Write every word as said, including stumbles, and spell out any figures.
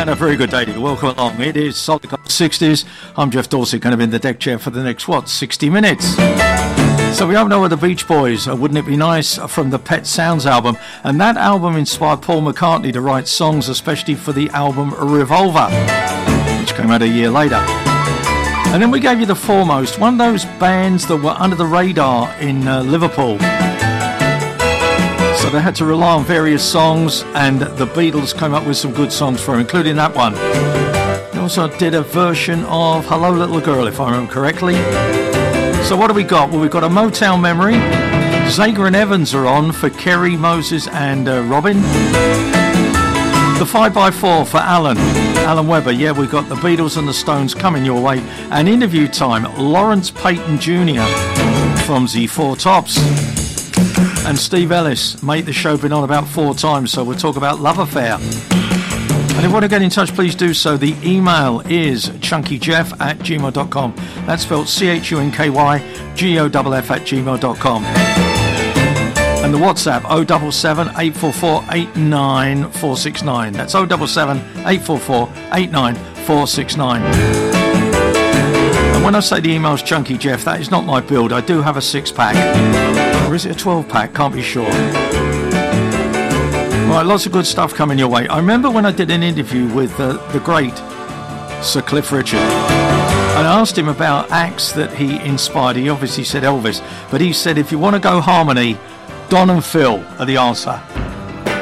And a very good day to you. Welcome along. It is Solid Gold sixties. I'm Jeff Dorsey, kind of in the deck chair for the next, what, sixty minutes. So we hope know the Beach Boys, uh, Wouldn't It Be Nice, from the Pet Sounds album. And that album inspired Paul McCartney to write songs, especially for the album Revolver, which came out a year later. And then we gave you The Foremost, one of those bands that were under the radar in uh, Liverpool. So they had to rely on various songs, and the Beatles came up with some good songs for them, including that one. They also did a version of Hello Little Girl, if I remember correctly. So what do we got? Well, we've got a Motown memory. Zager and Evans are on for Kerry, Moses and uh, Robin. The five by four for Alan, Alan Webber. Yeah, we've got the Beatles and the Stones coming your way. And interview time, Lawrence Payton Junior from the Four Tops. And Steve Ellis, mate, the show been on about four times, so we'll talk about Love Affair. And if you want to get in touch, please do so. The email is chunkyjeff at gmail dot com. That's spelled C H U N K Y G O F F at gmail dot com. And the WhatsApp, oh seven seven, eight four four, eight nine four six nine. That's oh seven seven, eight four four, eight nine four six nine. And when I say the email's Chunky Jeff, that is not my build. I do have a six-pack. Or is it a twelve-pack? Can't be sure. Right, lots of good stuff coming your way. I remember when I did an interview with uh, the great Sir Cliff Richard. And I asked him about acts that he inspired. He obviously said Elvis. But he said, if you want to go harmony, Don and Phil are the answer.